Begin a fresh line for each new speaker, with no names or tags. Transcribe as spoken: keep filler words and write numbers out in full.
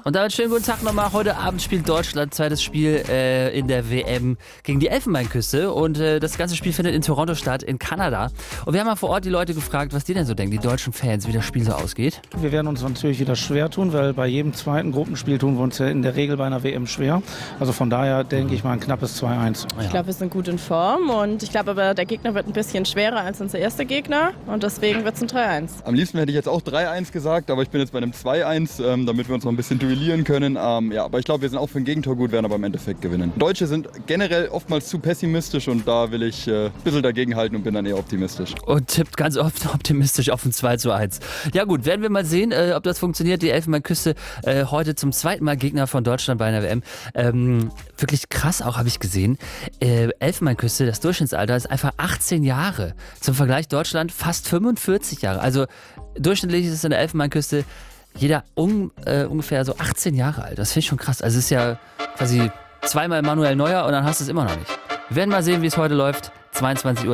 Und damit schönen guten Tag nochmal. Heute Abend spielt Deutschland zweites Spiel äh, in der W M gegen die Elfenbeinküste. Und äh, das ganze Spiel findet in Toronto statt, in Kanada. Und wir haben mal vor Ort die Leute gefragt, was die denn so denken, die deutschen Fans, wie das Spiel so ausgeht.
Wir werden uns natürlich wieder schwer tun, weil bei jedem zweiten Gruppenspiel tun wir uns ja in der Regel bei einer W M schwer. Also von daher denke ich mal ein knappes zwei eins.
Ich glaube, wir sind gut in Form und ich glaube aber, der Gegner wird ein bisschen schwerer als unser erster Gegner und deswegen wird es ein drei eins.
Am liebsten hätte ich jetzt auch drei eins gesagt, aber ich bin jetzt bei einem zwei eins, ähm, damit wir uns noch ein bisschen duellieren können. Ähm, ja, aber ich glaube, wir sind auch für ein Gegentor gut, werden aber im Endeffekt gewinnen. Deutsche sind generell oftmals zu pessimistisch und da will ich äh, ein bisschen dagegen halten und bin dann eher optimistisch.
Und tippt ganz oft optimistisch auf ein zwei zu eins. Ja gut, werden wir mal sehen, äh, ob das funktioniert. Die Elfenbeinküste äh, heute zum zweiten Mal Gegner von Deutschland bei einer W M. Ähm, wirklich krass auch, habe ich gesehen. Äh, Elfenbeinküste, das Durchschnittsalter ist einfach achtzehn Jahre. Zum Vergleich Deutschland fast fünfundvierzig Jahre. Also durchschnittlich ist es in der Elfenbeinküste jeder un, äh, ungefähr so achtzehn Jahre alt. Das finde ich schon krass. Also es ist ja quasi zweimal Manuel Neuer und dann hast du es immer noch nicht. Wir werden mal sehen, wie es heute läuft. zweiundzwanzig Uhr.